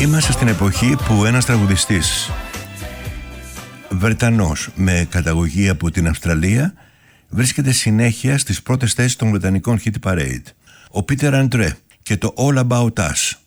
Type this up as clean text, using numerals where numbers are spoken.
Είμαστε στην εποχή που ένας τραγουδιστής Βρετανός με καταγωγή από την Αυστραλία βρίσκεται συνέχεια στις πρώτες θέσεις των βρετανικών hit parade. Ο Peter Andre και το All About Us.